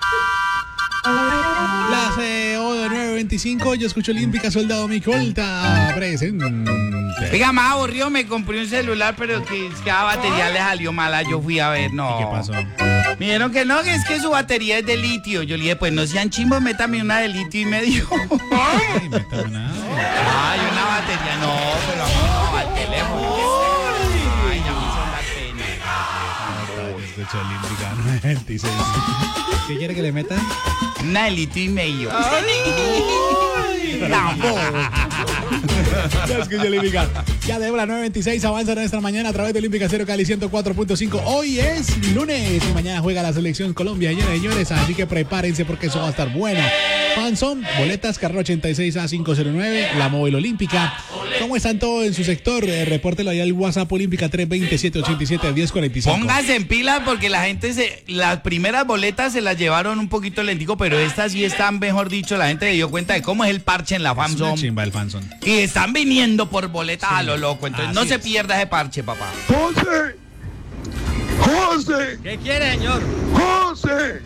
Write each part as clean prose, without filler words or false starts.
Las de 9:25, yo escucho Olímpica, Soldado Micolta presente. Oiga, más aburrido, me compré un celular, pero que cada batería le salió mala. Yo fui a ver, no. ¿Qué pasó? Me dijeron que no, que es que su batería es de litio. Yo le dije, pues no sean chimbos, métame una de litio y medio. Ay, métame una. Ay, una batería, no, pero no, al teléfono. Ay, ya me hizo la pena. Escucho Olímpica 96. ¿Qué quiere que le metan? Una de litio y medio. Ya escucho Olímpica. Ya de la 9:26 avanza nuestra mañana a través de Olímpica 0 Cali 104.5. Hoy es lunes y mañana juega la selección Colombia, señores y señores, así que prepárense porque eso va a estar bueno. Fanzón, boletas, carro 86A509, la móvil olímpica. ¿Cómo están todos en su sector? Repórtelo ahí al WhatsApp Olímpica 320-787-1045. Pónganse en pilas porque la gente las primeras boletas se las llevaron un poquito lentico, pero estas sí están, mejor dicho, la gente se dio cuenta de cómo es el parche en la Fanzón. Chimba el Fanzón. Y están viniendo por boletas a lo loco, entonces no Así se es. pierda ese parche, papá. ¡José! ¡José! ¿Qué quiere, señor? ¡José!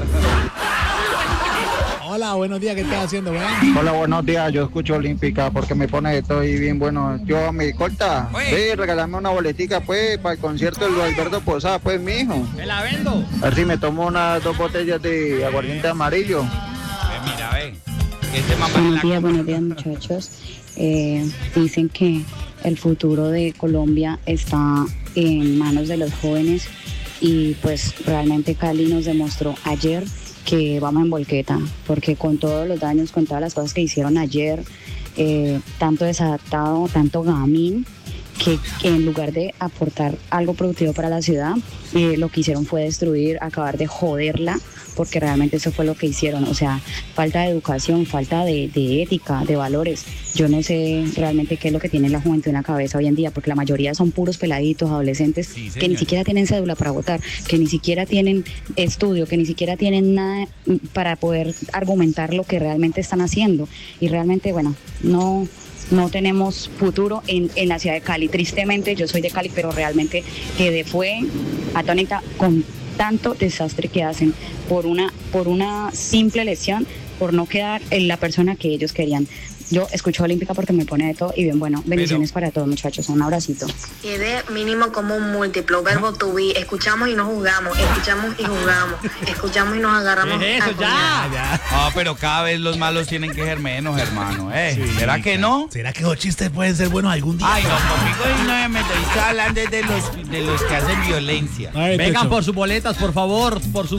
Hola, buenos días, ¿qué estás haciendo, weón? Hola, buenos días, yo escucho Olímpica porque me pone estoy bien bueno. Yo me corta, Oye. regálame una boletica pues para el concierto de Luis Alberto Posada, pues mijo. Me la vendo. A ver si me tomo unas 2 botellas de aguardiente amarillo. Mira, ve. Ese mamá en la- Buenos días muchachos. Dicen que el futuro de Colombia está en manos de los jóvenes y pues realmente Cali nos demostró ayer que vamos en volqueta, porque con todos los daños, con todas las cosas que hicieron ayer, tanto desadaptado, tanto gamín, que en lugar de aportar algo productivo para la ciudad, lo que hicieron fue destruir, acabar de joderla, porque realmente eso fue lo que hicieron. O sea, falta de educación, falta de ética, de valores. Yo no sé realmente qué es lo que tiene la juventud en la cabeza hoy en día, porque la mayoría son puros peladitos, adolescentes, Sí, que ni señor. siquiera tienen cédula para votar, que ni siquiera tienen estudio, que ni siquiera tienen nada para poder argumentar lo que realmente están haciendo. Y realmente, bueno, no tenemos futuro en la ciudad de Cali. Tristemente, yo soy de Cali, pero realmente fue atónita con tanto desastre que hacen por una simple elección, por no quedar en la persona que ellos querían. Yo escucho Olímpica porque me pone de todo y bien, bueno, bendiciones para todos muchachos, un abracito. Quede mínimo como un múltiplo, verbo to be, escuchamos y nos juzgamos, escuchamos y juzgamos, escuchamos y nos agarramos. ¿Qué es eso? a coñazo. Ya. No, pero cada vez los malos tienen que ser menos, hermano. ¿Será que no? ¿Será que los chistes pueden ser buenos algún día? Ay, no, conmigo no me meto. Estoy hablando de los que hacen violencia. Ay, Vengan Tocho. por sus boletas, por favor.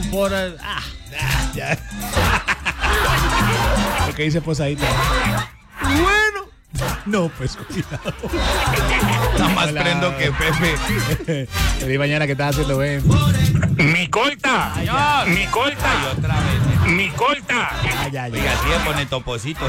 Ya. Lo que dice Posadita. Bueno. No, pues cuidado. Nada más Hola. prendo que Pepe. Feliz mañana, ¿qué estás haciendo, ven? ¡Mi corta! Señor. ¡Mi corta! Y otra vez. ¡Mi corta! Ya. Oiga, así le pone toposito.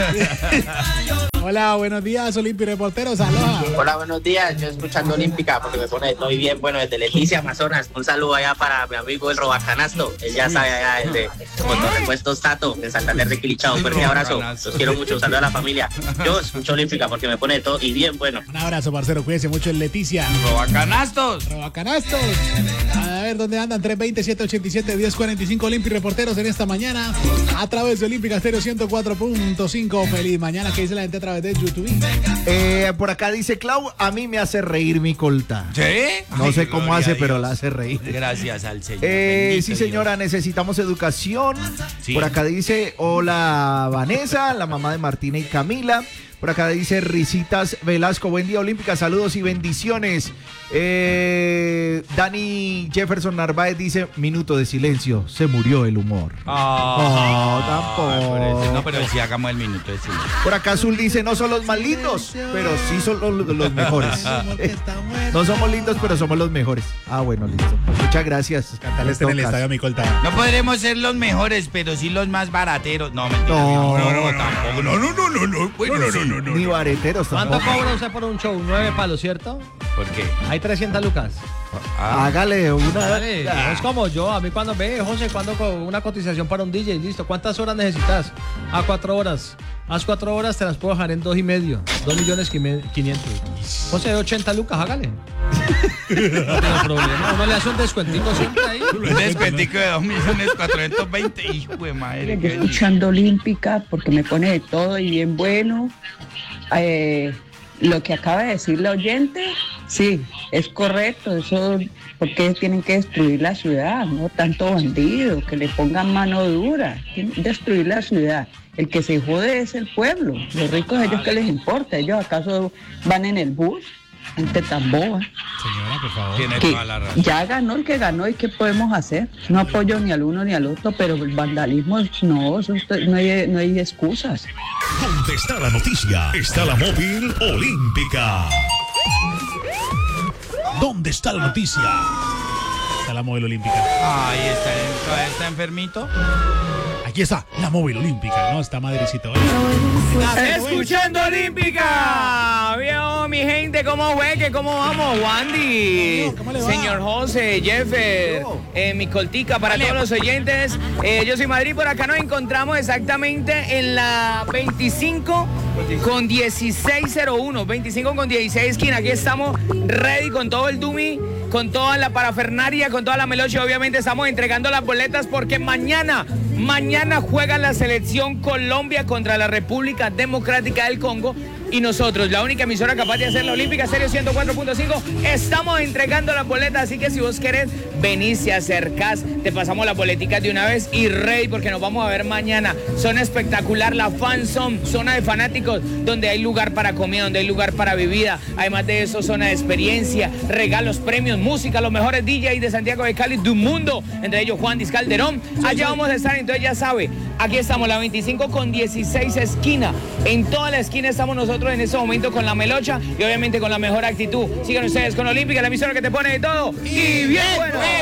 Hola, buenos días, Olimpia Reporteros, aloha. Hola, buenos días. Yo escuchando Olímpica porque me pone muy bien. Bueno, desde Leticia, Amazonas. Un saludo allá para mi amigo el Robacanasto. Él ya sabe allá desde Repuestos Tato, en Santander de Quilichao. Un fuerte abrazo. Los quiero mucho. Un saludo a la familia. Yo escucho Olímpica porque me pone todo y bien bueno. Un abrazo, parcero, cuídense mucho en Leticia. Robacanastos. Robacanastos. A ver dónde andan, 320-787-1045 Olimpia Reporteros en esta mañana a través de Olímpica Stereo 104.5. Feliz mañana, que dice la gente a través de YouTube. Por acá dice Clau, a mí me hace reír mi colta. ¿Sí? No Ay, sé cómo gloria hace, a pero Dios. la hace reír. Gracias al Señor. Sí, Bendito señora, necesitamos educación. Sí. Por acá dice, hola Vanessa, la mamá de Martina y Camila. Por acá dice Risitas Velasco, buen día Olímpica, saludos y bendiciones. Dani Jefferson Narváez dice, minuto de silencio, se murió el humor. Tampoco. No, pero sí, hagamos el minuto de silencio. Por acá Azul dice, no son los más lindos, pero sí son los mejores. No somos lindos, pero somos los mejores. Ah, bueno, listo. Muchas gracias. Cantarle este en el estadio, mi colta. No podremos ser los mejores, pero sí los más barateros. No, mentira. Tampoco. No. Bueno, sí. Ni bareteros ¿Cuánto tampoco. cobra usted por un show? 9 palos, ¿cierto? ¿Por qué? Hay 300 lucas. Hágale una. Dale, no es como yo. A mí cuando ve, José, cuando con una cotización para un DJ, listo. ¿Cuántas horas necesitas? A 4 horas. Más 4 horas te las puedo dejar en 2,5. 2.500.000. José, de 80 lucas, hágale. No tiene problema. Uno le hace un descuentico siempre ahí. Un descuentico de 2.420.000. Hijo de madre. Yo escuchando Olímpica porque me pone de todo y bien bueno. Lo que acaba de decir la oyente, sí, es correcto. Eso, porque tienen que destruir la ciudad, no tanto bandido, que le pongan mano dura. Destruir la ciudad. El que se jode es el pueblo. Los ricos, ¿a ellos qué les importa? ¿Ellos acaso van en el bus? Gente tan boba. Señora, por favor. Tiene toda la razón. Ya ganó el que ganó, ¿y qué podemos hacer? No apoyo ni al uno ni al otro, pero el vandalismo no, no hay excusas. ¿Dónde está la noticia? Está la móvil olímpica. ¿Dónde está la noticia? Está la móvil olímpica. Ahí está enfermito. Aquí está la móvil olímpica, ¿no? Está madrecito. Escuchando Olímpica. Vio mi gente, ¿cómo fue? ¿Cómo vamos? Wandy, señor José, Jeffer, mi coltica para todos los oyentes. Yo soy Madrid, por acá nos encontramos exactamente en la 25 con 1601, 25 con 16 esquina. Aquí estamos ready con todo el dummy, con toda la parafernaria, con toda la meloche. Obviamente estamos entregando las boletas porque mañana juega la selección Colombia contra la República Democrática del Congo. Y nosotros, la única emisora capaz de hacer la Olímpica, Serio 104.5, estamos entregando las boletas. Así que si vos querés, venís, te acercás, te pasamos las boleticas de una vez y ready, porque nos vamos a ver mañana. Zona espectacular, la Fan Zone, zona de fanáticos, donde hay lugar para comida, donde hay lugar para bebida. Además de eso, zona de experiencia, regalos, premios, música, los mejores DJs de Santiago de Cali, del mundo, entre ellos Juan Diz Calderón. Allá vamos a estar, entonces ya sabe, aquí estamos, la 25 con 16 esquina. En toda la esquina estamos nosotros en este momento con la melocha y obviamente con la mejor actitud. Sigan ustedes con Olímpica, la emisora que te pone de todo y bien bueno.